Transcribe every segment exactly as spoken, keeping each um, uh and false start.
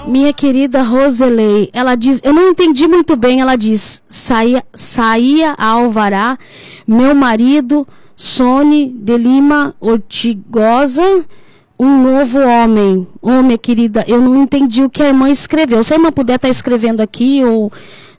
Minha querida Roselei, ela diz, eu não entendi muito bem, ela diz, saía, saía a alvará, meu marido, Sônia de Lima Ortigosa, um novo homem. Ô, minha querida, eu não entendi o que a irmã escreveu. Se a irmã puder estar escrevendo aqui, ou...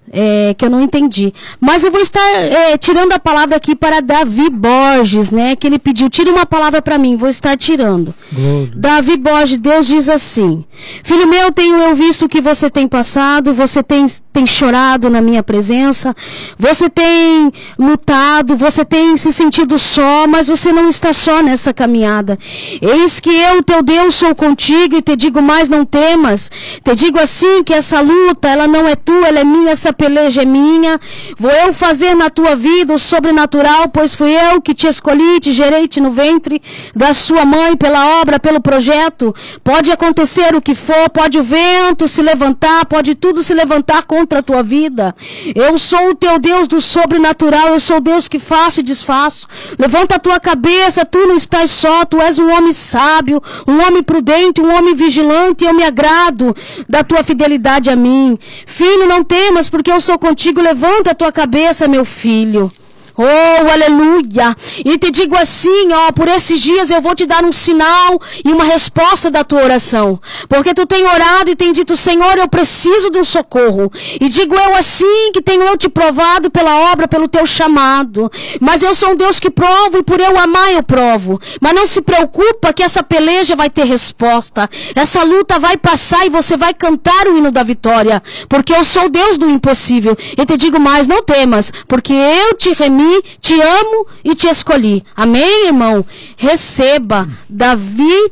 É, que eu não entendi. Mas eu vou estar é, tirando a palavra aqui para Davi Borges, né? Que ele pediu, tire uma palavra para mim, vou estar tirando. Glória. Davi Borges, Deus diz assim: filho meu, tenho eu visto o que você tem passado, você tem, tem chorado na minha presença, você tem lutado, você tem se sentido só, mas você não está só nessa caminhada. Eis que eu, teu Deus, sou contigo e te digo mais, não temas. Te digo assim, que essa luta, ela não é tua, ela é minha, essa peleja é minha. Vou eu fazer na tua vida o sobrenatural, pois fui eu que te escolhi, te gerei-te no ventre da sua mãe, pela obra, pelo projeto. Pode acontecer o que for, pode o vento se levantar, pode tudo se levantar contra a tua vida. Eu sou o teu Deus do sobrenatural, eu sou o Deus que faço e desfaço. Levanta a tua cabeça, tu não estás só, tu és um homem sábio, um homem prudente, um homem vigilante, eu me agrado da tua fidelidade a mim. Filho, não temas, porque eu sou contigo, levanta a tua cabeça, meu filho. Oh, aleluia. E te digo assim, ó, por esses dias eu vou te dar um sinal e uma resposta da tua oração. Porque tu tem orado e tem dito, Senhor, eu preciso de um socorro. E digo eu assim, que tenho eu te provado pela obra, pelo teu chamado. Mas eu sou um Deus que provo e por eu amar eu provo. Mas não se preocupa que essa peleja vai ter resposta. Essa luta vai passar e você vai cantar o hino da vitória. Porque eu sou o Deus do impossível. E te digo mais, não temas, porque eu te remi, te amo e te escolhi. Amém, irmão? Receba Davi,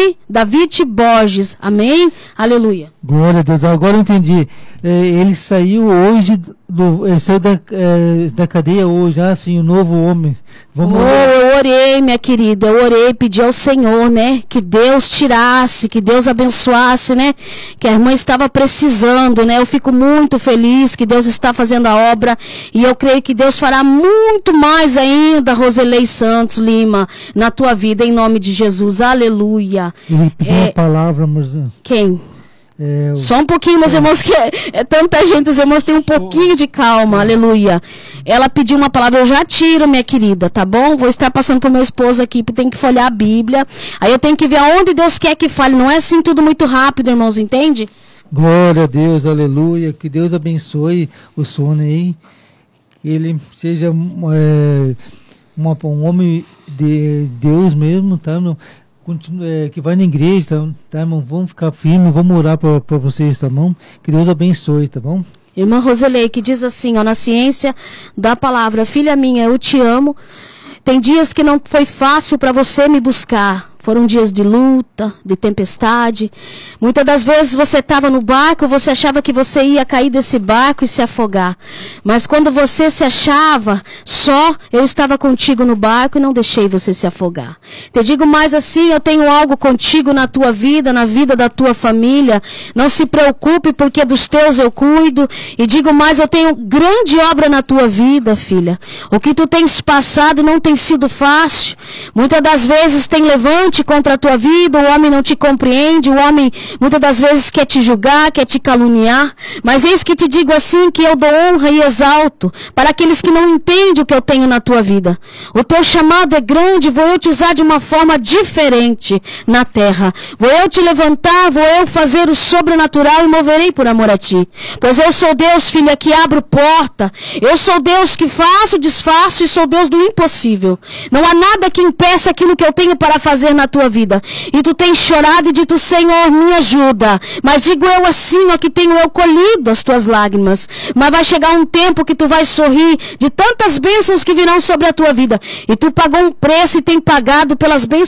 David Borges. Amém? Aleluia. Glória a Deus. Agora eu entendi. É, ele saiu hoje, do, ele saiu da, é, da cadeia hoje, ah, sim, o novo homem. Vamos oh, eu orei, minha querida, eu orei, pedi ao Senhor, né, que Deus tirasse, que Deus abençoasse, né, que a irmã estava precisando, né, eu fico muito feliz que Deus está fazendo a obra, e eu creio que Deus fará muito mais ainda, Roselei Santos Lima, na tua vida, em nome de Jesus, aleluia. Ele pediu é, uma palavra, mas... Quem? É, o... Só um pouquinho, meus irmãos, que é, é tanta gente, os irmãos têm um pouquinho de calma, aleluia. Ela pediu uma palavra, eu já tiro, minha querida, tá bom? Vou estar passando pro meu esposo aqui, porque tem que folhear a Bíblia. Aí eu tenho que ver aonde Deus quer que fale, não é assim tudo muito rápido, irmãos, entende? Glória a Deus, aleluia, que Deus abençoe o sono aí, que ele seja é, uma, um homem de Deus mesmo, tá? No, Continua, é, que vai na igreja, tá, tá, irmão? Vamos ficar firmes, vamos orar para vocês, tá bom? Que Deus abençoe, tá bom? Irmã Roselei, que diz assim, ó, na ciência da palavra, filha minha, eu te amo. Tem dias que não foi fácil para você me buscar. Foram dias de luta, de tempestade. Muitas das vezes você estava no barco, você achava que você ia cair desse barco e se afogar. Mas quando você se achava só, eu estava contigo no barco e não deixei você se afogar. Te digo mais assim, eu tenho algo contigo na tua vida, na vida da tua família. Não se preocupe, porque dos teus eu cuido. E digo mais, eu tenho grande obra na tua vida, filha. O que tu tens passado não tem sido fácil. Muitas das vezes tem levante contra a tua vida, o homem não te compreende, o homem muitas das vezes quer te julgar, quer te caluniar, mas eis que te digo assim, que eu dou honra e exalto para aqueles que não entendem o que eu tenho na tua vida. O teu chamado é grande, vou eu te usar de uma forma diferente na terra. Vou eu te levantar, vou eu fazer o sobrenatural e moverei por amor a ti. Pois eu sou Deus, filha, que abro porta. Eu sou Deus que faço, desfaço e sou Deus do impossível. Não há nada que impeça aquilo que eu tenho para fazer na tua vida. E tu tens chorado e dito, Senhor, me ajuda. Mas digo eu assim, ó, que tenho eu colhido as tuas lágrimas. Mas vai chegar um tempo que tu vais sorrir de tantas bênçãos que virão sobre a tua vida. E tu pagou um preço e tem pagado pelas bênçãos